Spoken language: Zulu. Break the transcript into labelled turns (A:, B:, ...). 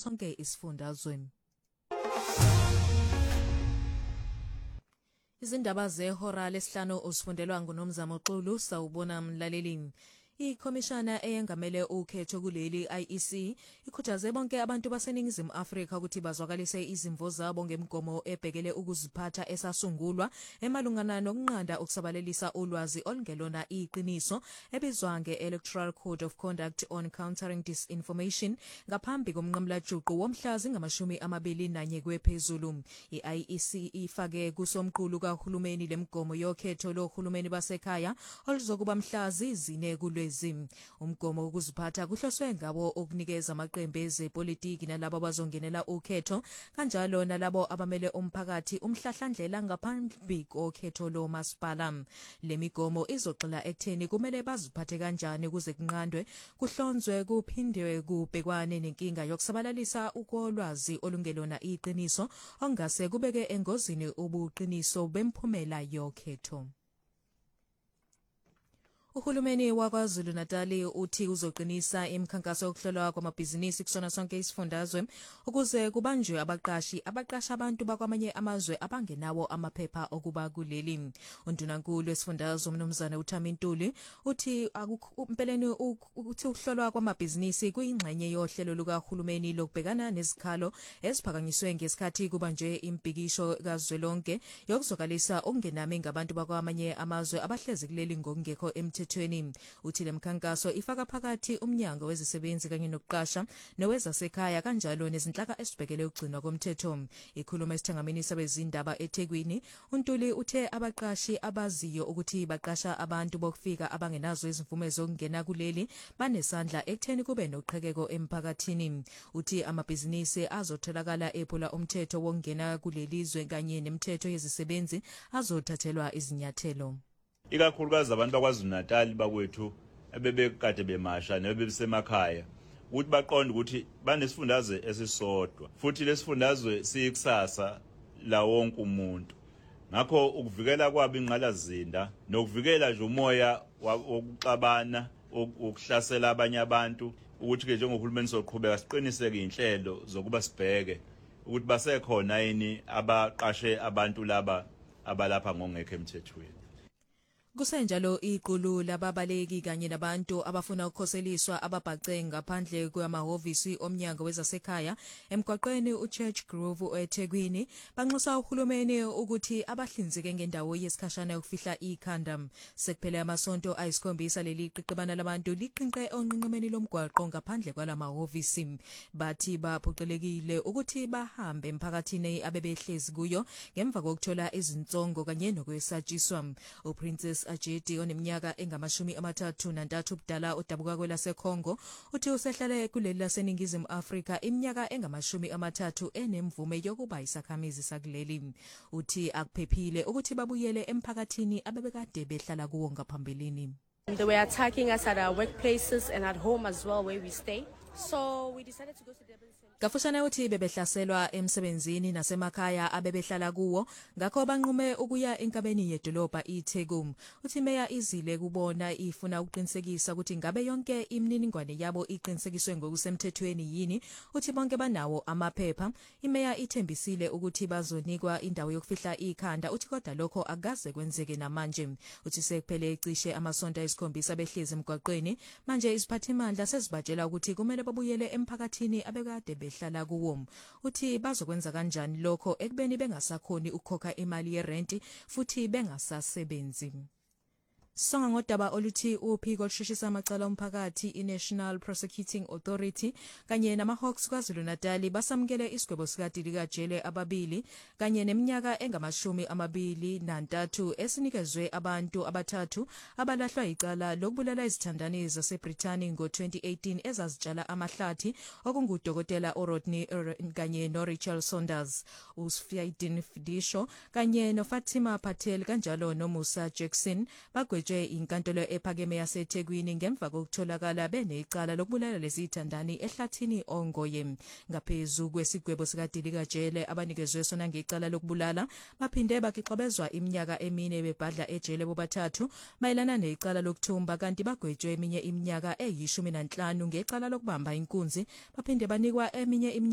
A: sonke isifundazwe. Izindaba zehora lesihlanu usifundelwa nguNomzamo Xulu sawubona mlaleli. Ikhomishana eyengamele ukhetho kuleli IEC ikhuthaze bonke abantu baseningizimu Afrika ukuthi bazwakalise izimvo zabo ngemgomo ebhekele ukuziphatha esasungulwa emalungana nokunqanda ukusabalalisa ulwazi olungelona iqiniso ebizwa nge-Electoral Code of Conduct on Countering Disinformation ngaphambi komnqamulajuqu womhla zingama-21 kwephezulu. I-IEC ifake kusomqulu kahulumeni lemgomo yokhetho lohulumeni basekhaya oluzokuba mhla zine kulwe umgomo wokuziphatha kuhloswe ngabo okunikeza amaqembu ezepolitiki nalabo abazongenela ukhetho kanjalo nalabo abamele umphakathi umhlahlandlela ngaphambi kokhetho lomasipala. Le migomo izogxila ekutheni kumele baziphathe kanjani ukuze kunqandwe kuhlonzwe kuphindwe kubhekwane nenkinga yokusabalalisa ukolwazi olungelona iqiniso ongase kubeke engozini ubuqiniso bemphumela yokhetho. Uhulumeni waKwaZulu Natali uthi uzoqinisa imikhankaso yokuhlolwa kwamabhizinisi kusona sonke isifundazwe ukuze kubanjwe abaqashi abaqasha abantu bakwamanye amazwe abangenawo amaphepha okuba kuleli. Undunankulu wesifundazwe uMnumzane uThamintuli uthi impeleni uthi ukuhlolwa kwamabhizinisi kuyingxenye yohlelo lukahulumeni lokubhekana nezikhalo eziphakanyiswe ngesikhathi kubanjwe impikisho kazwelonke yokuzwakalisa okungenami ngabantu bakwamanye amazwe abahlezi kuleli ngokungekho emthethweni. Uthi le mkhankaso ifaka phakathi umnyango wezisebenzi kanye nokuqasha nowezasekhaya kanjalo nezinhlaka esibhekele ukugcinwa komthetho. Ikhuluma esithangamini sabezindaba eThekwini, uNtuli uthe abaqashi abaziyo ukuthi baqasha abantu bokufika abangenazo izimvume zokungena kuleli banesandla ekutheni kube noqhekeko emphakathini. Uthi amabhizinisi azotholakala ephula umthetho wokungena kuleli zwe kanye nemithetho yezisebenzi azothathelwa izinyathelo.
B: Ikakhulukazi abantu bakwaZulu Natal bakwethu ebebekade bemasha nebebesemakhaya ukuthi baqonde ukuthi banesifundazwe esisodwa futhi lesifundazwe siyikusasa la wonke umuntu. Ngakho ukuvikela kwabo inqalazinda nokuvikela nje umoya wokuxabana ukuhlasela abanye abantu ukuthi ke njengohulumeni soqhubeka siqiniseke inhlelo zokuba sibheke ukuthi basekhona yini abaqashe abantu laba abalapha ngongekho emthethweni.
A: Kusenjalo iqulu lababaleki kanye nabantu abafuna ukukhoseliswa ababhace ngaphandle kwamahhovisi omnyango wezasekhaya emgwaqweni uChurch Grove eThekwini banxusa uhulumeni ukuthi abahlinzeke ngendawo yesikhashana yokufihla ikhanda. Sekuphele amasonto ayisikhombisa leli qiqibana labantu liqinqe onqinqemeni lomgwaqo ngaphandle kwalamahhovisi. Bathi baphoqelekile ukuthi bahambe emphakathini abebehlezi kuyo ngemva kokuthola izinsongo kanye nokwesatshiswa. uPrincess Ajeti oneminyaka engama-33 ubudala odabuka kwelaseCongo uthi usehlale kuleli laseningizimu Afrika iminyaka engama-30 enemvume yokuba isakhamizi sakuleli. Uthi akuphephile ukuthi babuyele emphakathini abebekade behlala kuwo ngaphambilini.
C: They were attacking us at our workplaces and at home as well where we stay. So we decided to go to Durban.
A: Gafushane uthi bebehlaselwa emsebenzini nasemakhaya abebehlala kuwo ngakho banqume ukuya enkabeni yedolobha iTheku. Uthi Meya Izile kubona ifuna ukuqinisekisa ukuthi ngabe yonke imininingwane yabo iqinisekiswe ngokusemthethweni yini. Uthi bonke banawo amaphepha. Imeya ithembisile ukuthi bazonikwa indawo yokufihla ikhanda. Uthi kodwa lokho akaze kwenzeke namanje. Uthi sekuphele ecishe amasonto ayisikhombisa behlezi emgwaqweni manje iziphathimandla sezibajela ukuthi kumele babuyele emphakathini abekade behlala kuwo. Uthi bazokwenza kanjani lokho ekubeni bengasakhoni ukukhokha imali yerenti futhi bengasasebenzi. Songa ngodaba oluthi uphiko olusheshisa amacala omphakathi iNational Prosecuting Authority kanye namahawks kwaZulu Natal basamukele isigwebo sikaDilika Jele ababili kanye neminyaka engama-23 esinikezwe abantu abathathu abalahlwa icala lokubulala izithandani zaseBrithani ngo-2018 ezazitshala amahlathi okungudokotela Rodney kanye noRachel Saunders, uSfiadin Fidisho kanye noFatima Patel kanjalo noMusa Jackson bagwetshwe inkantolo ephakeme yaseThekwini ngemva kokutholakala benecala lokubulala lezithandani ehlathini ongoye. Ngaphezu kwesigwebo sikaDilika Jele abanikezwe sona ngecala lokubulala baphinde baxabezwa iminyaka emine bebhadla ejele bobathathu mayelana necala lokuthumba kanti bagwetshwe eminye iminyaka eyi-15 ngecala lokubamba inkunzi baphinde banikwa eminye